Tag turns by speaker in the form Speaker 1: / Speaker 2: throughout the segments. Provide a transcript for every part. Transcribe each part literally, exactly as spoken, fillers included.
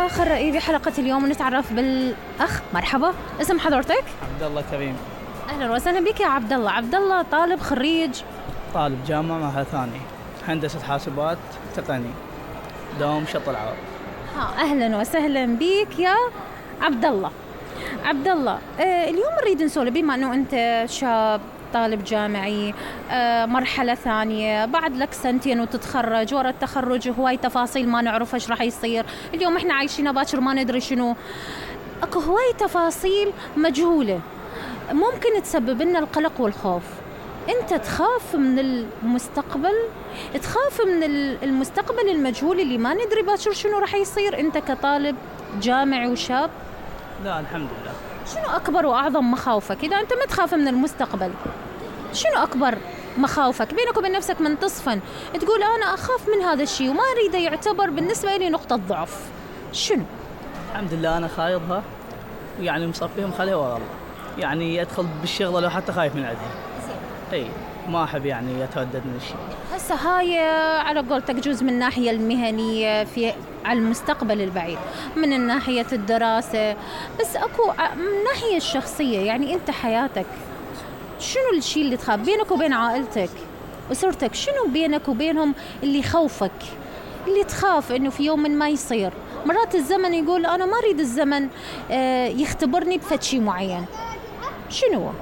Speaker 1: آخر رأيي بحلقة اليوم نتعرف بالأخ. مرحبا، اسم حضرتك؟
Speaker 2: عبد الله كريم.
Speaker 1: أهلا وسهلا بك يا عبد الله. عبد الله طالب خريج
Speaker 2: طالب جامعة معهد ثاني هندسة حاسبات تقني دوام شط العرب.
Speaker 1: ها أهلا وسهلا بك يا عبد الله. عبد الله آه اليوم نريد نسولف بما أنه أنت شاب طالب جامعي آه مرحلة ثانية، بعد لك سنتين وتتخرج. ورا التخرج هواي تفاصيل ما نعرف ايش راح يصير. اليوم احنا عايشين باكر ما ندري شنو، اكو هواي تفاصيل مجهولة ممكن تسبب لنا القلق والخوف. انت تخاف من المستقبل، تخاف من المستقبل المجهول اللي ما ندري باكر شنو راح يصير. انت كطالب جامعي وشاب،
Speaker 2: لا الحمد لله.
Speaker 1: شنو أكبر وأعظم مخاوفك؟ إذا أنت ما تخاف من المستقبل، شنو أكبر مخاوفك بينك وبين نفسك من تصفن تقول أنا أخاف من هذا الشيء وما أريده يعتبر بالنسبة لي نقطة ضعف؟ شنو؟
Speaker 2: الحمد لله أنا خايضها، يعني مصفيهم خليها ورا الله. يعني أدخل بالشغلة لو حتى خايف من عندها. أي ما أحب يعني أتردد من الشيء.
Speaker 1: هسه هاي على قولتك جزء من الناحية المهنية في على المستقبل البعيد، من الناحية الدراسة، بس أكو من الناحية الشخصية. يعني أنت حياتك شنو الشيء اللي تخاف بينك وبين عائلتك أسرتك؟ شنو بينك وبينهم اللي يخوفك، اللي تخاف إنه في يوم من ما يصير؟ مرات الزمن يقول أنا ما أريد الزمن يختبرني بفد شيء معين. شنو هو؟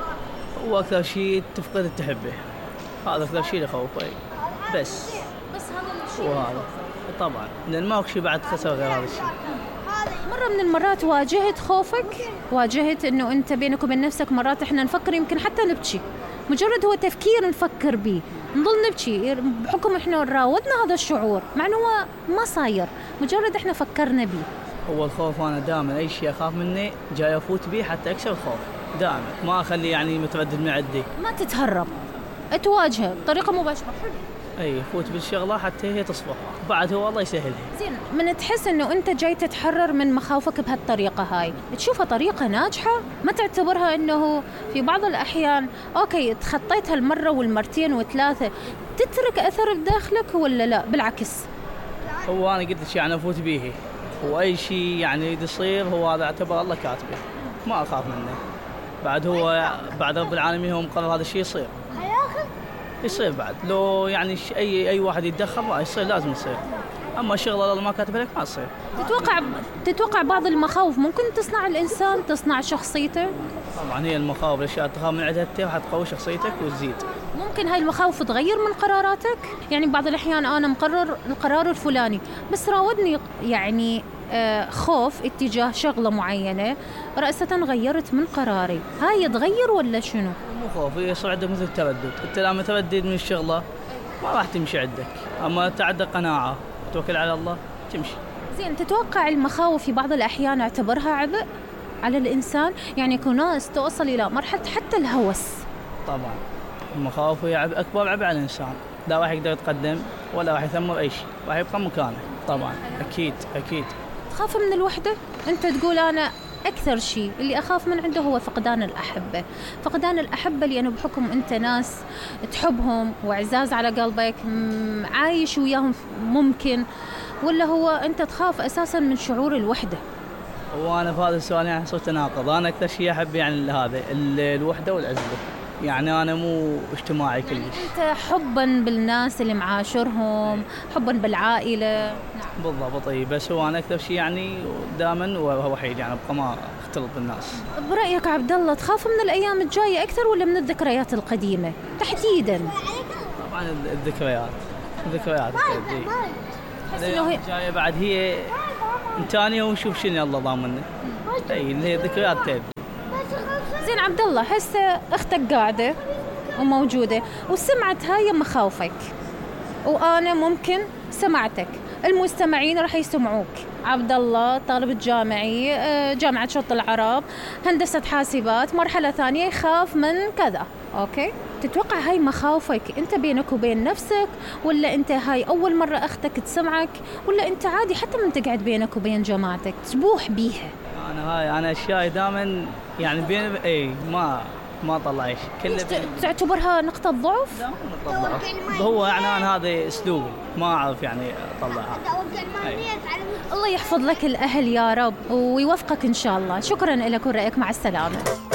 Speaker 2: هو أكثر شيء تفقد اللي تحبه، هذا أكثر شيء يخوفه بس.
Speaker 1: بس هذا الشيء
Speaker 2: وهذا طبعا لأن ما شيء بعد خسر غير هذا الشيء.
Speaker 1: مرة من المرات واجهت خوفك، واجهت إنه أنت بينك وبين نفسك مرات إحنا نفكر يمكن حتى نبكي، مجرد هو تفكير نفكر به نضل نبكي بحكم إحنا راودنا هذا الشعور مع إنه هو ما صاير، مجرد إحنا فكرنا به.
Speaker 2: هو الخوف أنا دائما أي شيء أخاف منه جاي أفوت به حتى أكسر الخوف دائما، ما أخلي يعني متردد من عندي.
Speaker 1: ما تتهرب، تواجهه بطريقة مباشرة.
Speaker 2: اي فوت بالشغله حتى هي تصفى، بعد هو الله يسهلها.
Speaker 1: زين، من تحس انه انت جاي تتحرر من مخاوفك بهالطريقه هاي، تشوفها طريقه ناجحه؟ ما تعتبرها انه في بعض الاحيان اوكي تخطيتها المره والمرتين وثلاثه تترك اثر بداخلك ولا لا بالعكس؟
Speaker 2: هو انا قلت لك يعني افوت به، واي شيء يعني يصير هو هذا اعتبر الله كاتبه، ما اخاف منه. بعد هو بعد رب العالمين هو مقرر هذا الشيء يصير يصير بعد لو يعني اي اي واحد يتدخل ما يصير، لازم يصير. اما الشغله الله ما كاتب لك ما تصير.
Speaker 1: تتوقع تتوقع بعض المخاوف ممكن تصنع الانسان، تصنع شخصيته؟
Speaker 2: طبعا هي المخاوف الاشياء تخاف من عدها راح تقوي شخصيتك وتزيد.
Speaker 1: ممكن هاي المخاوف تغير من قراراتك؟ يعني بعض الاحيان انا مقرر القرار الفلاني بس راودني يعني آه خوف اتجاه شغله معينه رأسة غيرت من قراري، هاي يتغير ولا شنو؟
Speaker 2: مو خوف، يصير عندك مثل التردد. انت لما تردد من الشغله ما راح تمشي عندك، اما تعد قناعه توكل على الله تمشي.
Speaker 1: زين، تتوقع المخاوف في بعض الاحيان اعتبرها عبء على الانسان؟ يعني يكون ناس توصل الى مرحله حتى الهوس.
Speaker 2: طبعا المخاوف هي عبء اكبر عبء على الانسان، لا راح يقدر يتقدم ولا راح يثمر اي شيء، راح يبقى مكانه. طبعا اكيد اكيد.
Speaker 1: تخاف من الوحده؟ انت تقول انا أكثر شيء اللي أخاف من عنده هو فقدان الأحبة. فقدان الأحبة لأنه بحكم أنت ناس تحبهم وعزاز على قلبك عايش وياهم ممكن، ولا هو أنت تخاف أساساً من شعور الوحدة؟
Speaker 2: وأنا في هذا السؤال يعني صرت تناقض. أنا أكثر شيء أحب يعني هذا الوحدة والعزلة، يعني أنا مو اجتماعي كلش.
Speaker 1: أنت حباً بالناس اللي معاشرهم، حباً بالعائلة.
Speaker 2: بالضبط. طيب بس هو أنا أكثر شيء يعني دائما وحيد، يعني أبقى ما اختلط بالناس.
Speaker 1: برأيك عبد الله تخاف من الأيام الجاية أكثر ولا من الذكريات القديمة تحديداً؟
Speaker 2: طبعاً الذكريات الذكريات الأيام الجاية بعد هي انتانية ونشوف شنو الله ضامننا. أي اللي هي الذكريات تبدي.
Speaker 1: زين عبد الله، هسه أختك قاعدة وموجودة وسمعت هاي مخاوفك وأنا ممكن سمعتك، المستمعين راح يسمعوك. عبد الله طالب جامعي جامعة شط العرب هندسة حاسبات مرحلة ثانية، يخاف من كذا. أوكي، تتوقع هاي مخاوفك أنت بينك وبين نفسك ولا أنت هاي أول مرة أختك تسمعك ولا أنت عادي حتى من تقعد بينك وبين جماعتك تبوح بيها؟
Speaker 2: أنا هاي أنا أشياء دائما يعني بين أي ما ما طلع ايش
Speaker 1: كله تعتبرها نقطة ضعف؟
Speaker 2: لا مو نقطة ضعف، هو يعني انا هذا اسلوبي ما اعرف يعني اطلعها.
Speaker 1: الله يحفظ لك الاهل يا رب ويوفقك ان شاء الله. شكرا لك ورأيك، مع السلامة.